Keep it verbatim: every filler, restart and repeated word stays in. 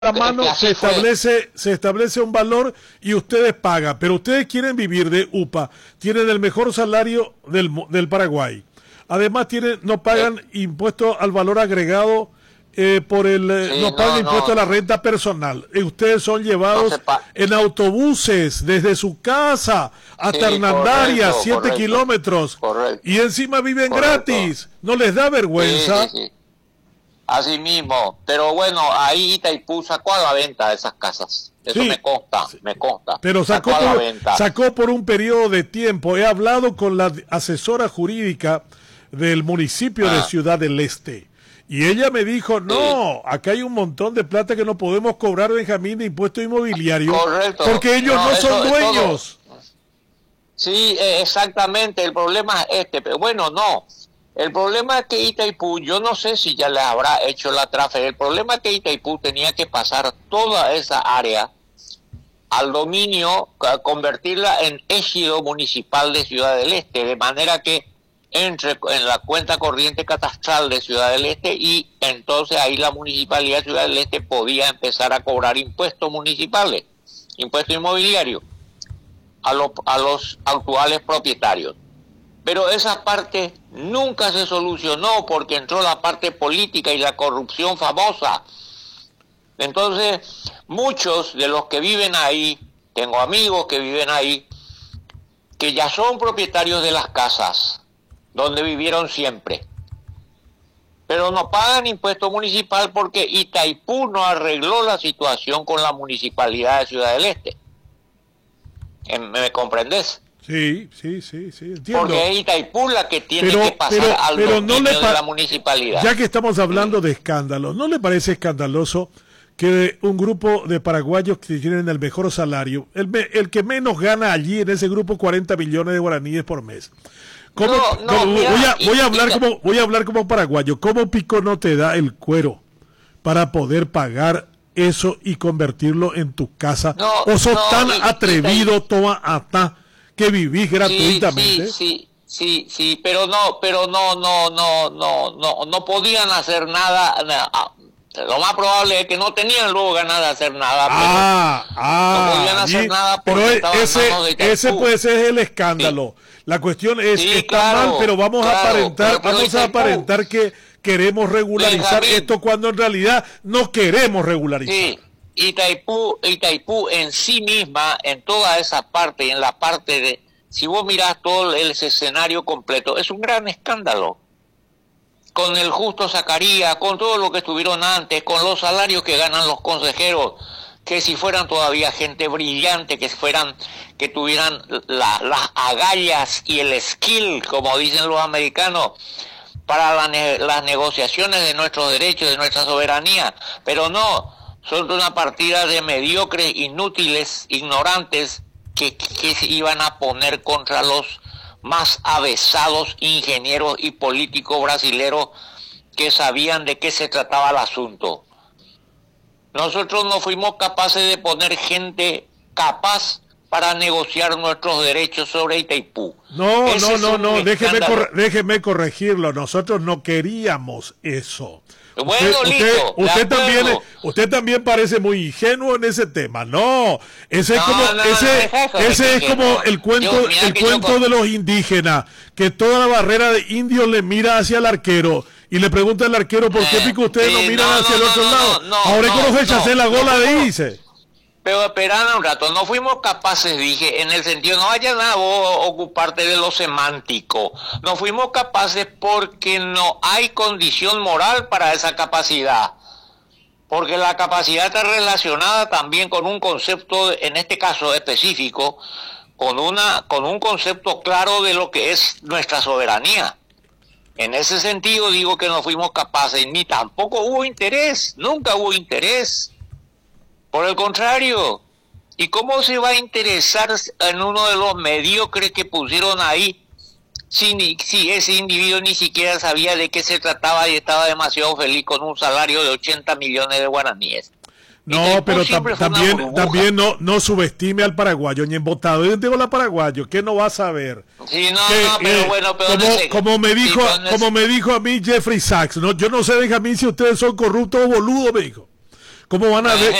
la mano se establece, se establece un valor y ustedes pagan, pero ustedes quieren vivir de U P A, tienen el mejor salario del, del Paraguay. Además tienen, no pagan eh. impuesto al valor agregado, eh, por el eh, sí, no pagan no, impuesto no. a la renta personal. Y ustedes son llevados no en autobuses desde su casa hasta sí, Hernandaria, siete kilómetros, correcto. Y encima viven correcto. gratis. ¿No les da vergüenza? Sí, sí, sí. Así mismo, pero bueno, ahí Itaipú sacó a la venta esas casas, eso sí, me consta, sí. me consta. Pero sacó, sacó, por, sacó por un periodo de tiempo. He hablado con la asesora jurídica del municipio ah. de Ciudad del Este y ella me dijo, no, sí. acá hay un montón de plata que no podemos cobrar, Benjamín, de impuesto inmobiliario, correcto. Porque ellos no, no eso, son dueños. Sí, exactamente, el problema es este, pero bueno, no. El problema es que Itaipú, yo no sé si ya le habrá hecho la transferencia, el problema es que Itaipú tenía que pasar toda esa área al dominio, convertirla en ejido municipal de Ciudad del Este, de manera que entre en la cuenta corriente catastral de Ciudad del Este y entonces ahí la municipalidad de Ciudad del Este podía empezar a cobrar impuestos municipales, impuestos inmobiliarios a los, a los actuales propietarios. Pero esa parte nunca se solucionó porque entró la parte política y la corrupción famosa. Entonces, muchos de los que viven ahí, tengo amigos que viven ahí, que ya son propietarios de las casas, donde vivieron siempre. Pero no pagan impuesto municipal porque Itaipú no arregló la situación con la municipalidad de Ciudad del Este. ¿Me comprendes? Sí, sí, sí, sí, entiendo. Porque es Itaipú la que tiene pero, que pasar pero, al pero dominio no le de la municipalidad. Ya que estamos hablando de escándalos, ¿no le parece escandaloso que un grupo de paraguayos que tienen el mejor salario, el, el que menos gana allí en ese grupo cuarenta millones de guaraníes por mes? ¿Cómo, no, no, cómo, mira, voy, a, voy, a hablar y, como, voy a hablar como paraguayo. ¿Cómo Pico no te da el cuero para poder pagar eso y convertirlo en tu casa? No, ¿O sos no, tan y, atrevido, y, toma hasta que vivís gratuitamente? Sí, sí, sí, sí, pero no, pero no, no, no, no, no, no podían hacer nada. Lo más probable es que no tenían luego ganas de hacer nada. Ah, pero ah, no podían hacer y, nada porque pero ese, ese puede ser el escándalo. Sí. La cuestión es, sí, está claro, mal, pero vamos claro, a aparentar, pero, pero vamos a aparentar que queremos regularizar Benjamín, esto cuando en realidad no queremos regularizar. Sí. Itaipú, Itaipú en sí misma, en toda esa parte, y en la parte de, si vos mirás todo el escenario completo, es un gran escándalo. Con el Justo Zacarías, con todo lo que estuvieron antes, con los salarios que ganan los consejeros, que si fueran todavía gente brillante, que fueran, que tuvieran la, las agallas y el skill, como dicen los americanos, para la ne las negociaciones de nuestros derechos, de nuestra soberanía, pero no. Son una partida de mediocres, inútiles, ignorantes, que, que se iban a poner contra los más avesados ingenieros y políticos brasileros que sabían de qué se trataba el asunto. Nosotros no fuimos capaces de poner gente capaz para negociar nuestros derechos sobre Itaipú. No, Ese no, no, no, déjeme, cor déjeme corregirlo. Nosotros no queríamos eso. Bueno, usted, listo, usted, usted también usted también parece muy ingenuo en ese tema. No, ese es no, como no, ese no, ese es como el cuento yo, el cuento yo... de los indígenas, que toda la barrera de indios le mira hacia el arquero y le pregunta al arquero por qué pico ustedes sí, no miran no, hacia no, el otro no, lado. No, no, Ahora no, cómo rechacé no, la gola no, de dice. Pero esperad un rato, no fuimos capaces, dije, en el sentido, no vaya nada vos ocuparte de lo semántico, no fuimos capaces porque no hay condición moral para esa capacidad, porque la capacidad está relacionada también con un concepto, en este caso específico, con una con un concepto claro de lo que es nuestra soberanía. En ese sentido digo que no fuimos capaces, ni tampoco hubo interés, nunca hubo interés. Por el contrario, ¿y cómo se va a interesar en uno de los mediocres que pusieron ahí si, ni, si ese individuo ni siquiera sabía de qué se trataba y estaba demasiado feliz con un salario de ochenta millones de guaraníes? No, pero tam también también no no subestime al paraguayo, ni embotado. Yo tengo la paraguayo, ¿qué no va a saber? Sí, no, que, no, pero eh, bueno, pero como, no sé. como me dijo, sí, como me dijo a mí Jeffrey Sachs, no, yo no sé, Benjamín, si ustedes son corruptos o boludos, me dijo. ¿Cómo van a, de-